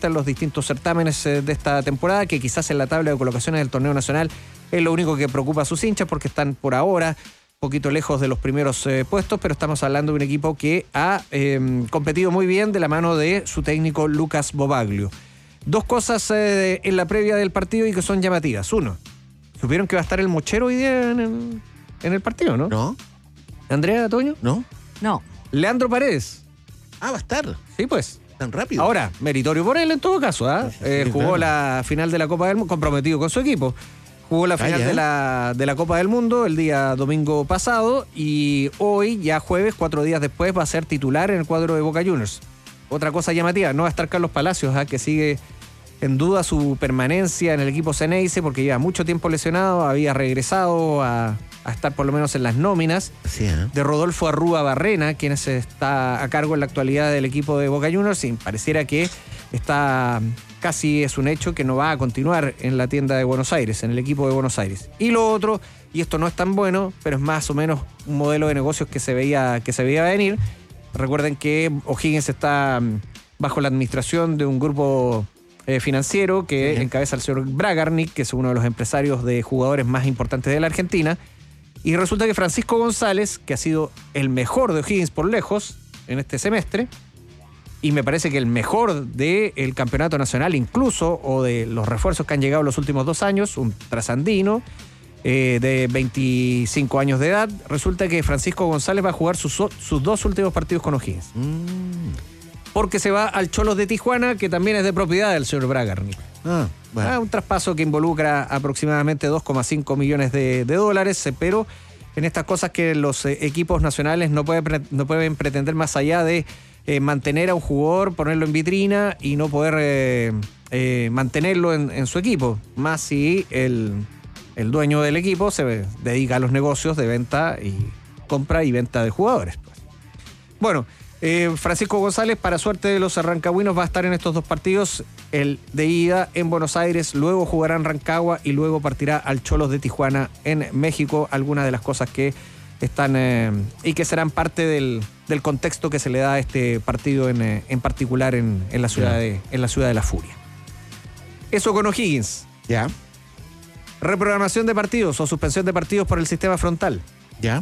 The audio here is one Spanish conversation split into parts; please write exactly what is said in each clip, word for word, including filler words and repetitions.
fuerte en los distintos certámenes eh, de esta temporada, que quizás en la tabla de colocaciones del torneo nacional es lo único que preocupa a sus hinchas porque están por ahora un poquito lejos de los primeros eh, puestos, pero estamos hablando de un equipo que ha eh, competido muy bien de la mano de su técnico Lucas Bobaglio. Dos cosas eh, en la previa del partido y que son llamativas. Uno, ¿supieron que va a estar el Mochero hoy día en el, en el partido, no? No. ¿Andrea Toño? No. No. Leandro Paredes. Ah, va a estar. Sí, pues. Tan rápido. Ahora, meritorio por él en todo caso. ¿eh? Sí, sí, eh, sí, jugó claro. la final de la Copa del Mundo, comprometido con su equipo. Jugó la final Vaya, de, ¿eh? la, de la Copa del Mundo el día domingo pasado y hoy, ya jueves, cuatro días después, va a ser titular en el cuadro de Boca Juniors. Otra cosa llamativa, no va a estar Carlos Palacios, ¿eh? que sigue en duda su permanencia en el equipo Ceneice porque lleva mucho tiempo lesionado, había regresado a, a estar por lo menos en las nóminas. Sí, ¿eh? De Rodolfo Arrúa Barrena, quien es- está a cargo en la actualidad del equipo de Boca Juniors, y pareciera que está casi es un hecho que no va a continuar en la tienda de Buenos Aires, en el equipo de Buenos Aires. Y lo otro, y esto no es tan bueno, pero es más o menos un modelo de negocios que se veía, que se veía venir. Recuerden que O'Higgins está mm, bajo la administración de un grupo eh, financiero que Sí. encabeza el señor Bragarnik, que es uno de los empresarios de jugadores más importantes de la Argentina. Y resulta que Francisco González, que ha sido el mejor de O'Higgins por lejos en este semestre, y me parece que el mejor del campeonato nacional incluso, o de los refuerzos que han llegado los últimos dos años, un trasandino eh, de veinticinco años de edad, resulta que Francisco González va a jugar sus, sus dos últimos partidos con O'Higgins. Mm. Porque se va al Cholos de Tijuana, que también es de propiedad del señor Bragarnik. Ah, bueno. Ah, un traspaso que involucra aproximadamente dos coma cinco millones de, de dólares, eh, pero en estas cosas que los eh, equipos nacionales no, puede pre- no pueden pretender más allá de eh, mantener a un jugador, ponerlo en vitrina y no poder eh, eh, mantenerlo en, en su equipo, más si el, el dueño del equipo se dedica a los negocios de venta y compra y venta de jugadores. Pues. Bueno, Eh, Francisco González, para suerte de los arrancagüinos, va a estar en estos dos partidos, el de ida en Buenos Aires, luego jugará en Rancagua y luego partirá al Cholos de Tijuana en México. Algunas de las cosas que están eh, y que serán parte del, del contexto que se le da a este partido en, eh, en particular en, en, la ciudad de, en la ciudad de La Furia. Eso con O'Higgins. Ya, Reprogramación de partidos o suspensión de partidos por el sistema frontal, ya.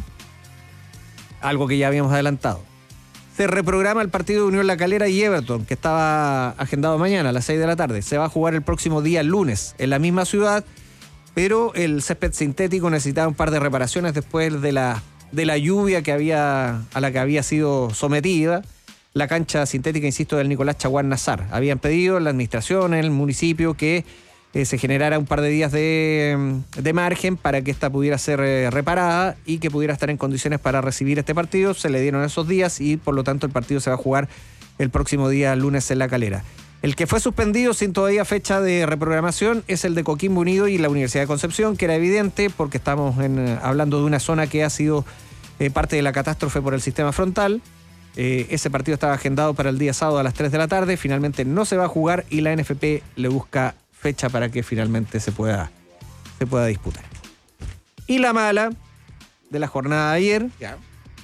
algo que ya habíamos adelantado. Se reprograma el partido de Unión La Calera y Everton, que estaba agendado mañana a las seis de la tarde. Se va a jugar el próximo día lunes en la misma ciudad, pero el césped sintético necesitaba un par de reparaciones después de la, de la lluvia que había, a la que había sido sometida la cancha sintética, insisto, del Nicolás Chaguán Nazar. Habían pedido en la administración, en el municipio, que eh, se generara un par de días de, de margen para que esta pudiera ser eh, reparada y que pudiera estar en condiciones para recibir este partido. Se le dieron esos días y por lo tanto el partido se va a jugar el próximo día lunes en La Calera. El que fue suspendido sin todavía fecha de reprogramación es el de Coquimbo Unido y la Universidad de Concepción, que era evidente porque estamos en, eh, hablando de una zona que ha sido eh, parte de la catástrofe por el sistema frontal. Eh, ese partido estaba agendado para el día sábado a las tres de la tarde, finalmente no se va a jugar y la N F P le busca fecha para que finalmente se pueda, se pueda disputar. Y la mala de la jornada de ayer, Ya.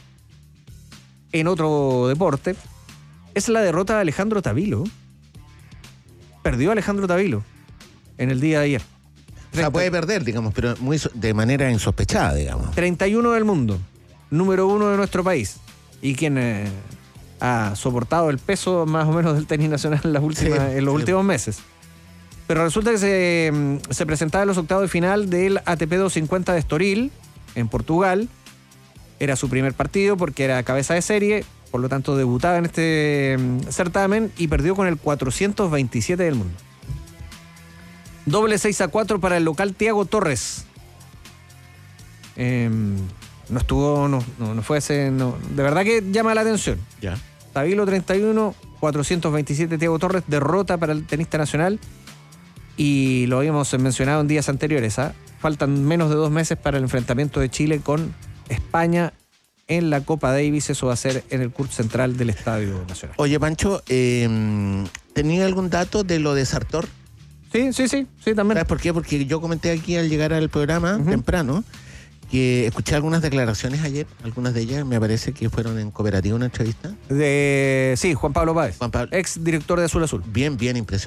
en otro deporte, es la derrota de Alejandro Tavilo. Perdió Alejandro Tavilo en el día de ayer. O sea, puede perder, digamos, pero muy so- de manera insospechada, digamos. treinta y uno del mundo, número uno de nuestro país, y quien eh, ha soportado el peso más o menos del tenis nacional en, las últimas, Sí, en los sí. últimos meses. Pero resulta que se, mm, se presentaba en los octavos de final del A T P doscientos cincuenta de Estoril, en Portugal. Era su primer partido porque era cabeza de serie, por lo tanto debutaba en este mm, certamen y perdió con el cuatrocientos veintisiete del mundo. Doble seis a cuatro para el local Thiago Torres. Eh, no estuvo, no, no, no fue ese, no, de verdad que llama la atención. Ya. Tavilo treinta y uno, cuatrocientos veintisiete Thiago Torres, derrota para el tenista nacional y lo habíamos mencionado en días anteriores. ¿ah? Faltan menos de dos meses para el enfrentamiento de Chile con España en la Copa Davis. Eso va a ser en el curso central del Estadio Nacional. Oye, Pancho, eh, ¿tenía algún dato de lo de Sartor? Sí, sí, sí, sí, también. ¿Sabes por qué? Porque yo comenté aquí al llegar al programa Ujú. temprano que escuché algunas declaraciones ayer, algunas de ellas me parece que fueron en Cooperativa, una entrevista. De, sí, Juan Pablo Páez, Juan Pablo, ex director de Azul Azul. bien, bien impresionante.